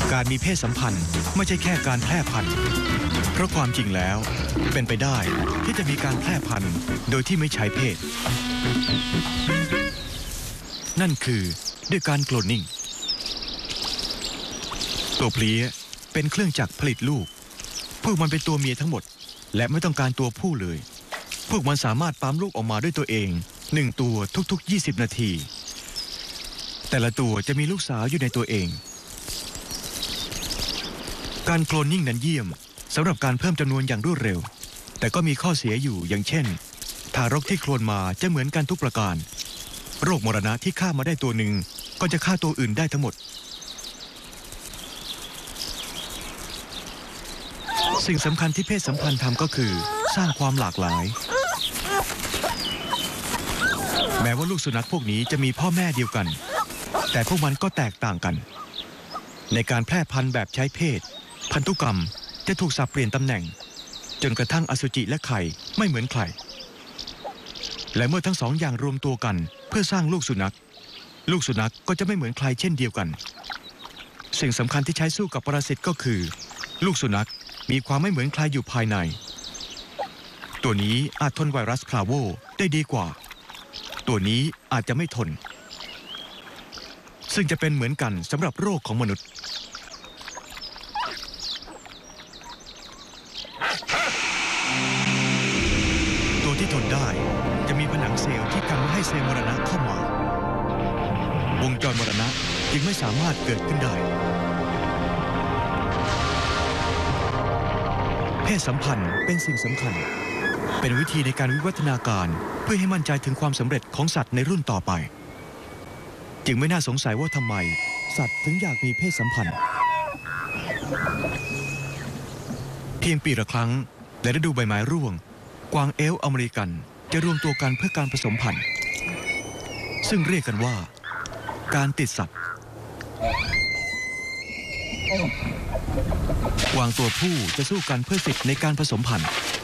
การมีเพศสัมพันธ์ไม่ใช่แค่การแพร่พันธุ์เพราะความจริงแล้วเป็นไปได้ที่จะมีการแพร่พันธุ์โดยที่ไม่ใช้เพศนั่นคือด้วยการโคลนนิ่งตัวเพลี้ยเป็นเครื่องจักรผลิตลูกพวกมันเป็นตัวเมียทั้งหมดและไม่ต้องการตัวผู้เลยพวกมันสามารถปั๊มลูกออกมาด้วยตัวเอง1ตัวทุกๆ20นาทีแต่ละตัวจะมีลูกสาวอยู่ในตัวเองการโคลนนิ่งนั้นเยี่ยมสำหรับการเพิ่มจำนวนอย่างรวดเร็วแต่ก็มีข้อเสียอยู่อย่างเช่นทารกที่โคลนมาจะเหมือนกันทุกประการโรคมรณะที่ฆ่ามาได้ตัวหนึ่งก็จะฆ่าตัวอื่นได้ทั้งหมดสิ่งสำคัญที่เพศสัมพันธ์ทำก็คือสร้างความหลากหลายแม้ว่าลูกสุนัขพวกนี้จะมีพ่อแม่เดียวกันแต่พวกมันก็แตกต่างกันในการแพร่พันธุ์แบบใช้เพศพันธุกรรมจะถูกสับเปลี่ยนตำแหน่งจนกระทั่งอสุจิและไข่ไม่เหมือนใครและเมื่อทั้งสองอย่างรวมตัวกันเพื่อสร้างลูกสุนัขก็จะไม่เหมือนใครเช่นเดียวกันสิ่งสำคัญที่ใช้สู้กับปรสิตก็คือลูกสุนัขมีความไม่เหมือนใครอยู่ภายในตัวนี้อาจทนไวรัสพลาโวได้ดีกว่าตัวนี้อาจจะไม่ทนซึ่งจะเป็นเหมือนกันสำหรับโรคของมนุษย์ตัวที่ทนได้จะมีผนังเซลล์ที่กันไม่ให้เซลล์มรณะเข้ามาวงจรมรณะจึงไม่สามารถเกิดขึ้นได้เพศสัมพันธ์เป็นสิ่งสำคัญเป็นวิธีในการวิวัฒนาการเพื่อให้มั่นใจถึงความสำเร็จของสัตว์ในรุ่นต่อไปจึงไม่น่าสงสัยว่าทำไมสัตว์ถึงอยากมีเพศสัมพันธ์เพียงปีละครั้งในฤดูใบไม้ร่วงกวางเอลฟ์อเมริกันจะรวมตัวกันเพื่อการผสมพันธุ์ซึ่งเรียกกันว่าการติดสัตว์กวางตัวผู้จะสู้กันเพื่อสิทธิ์ในการผสมพันธุ์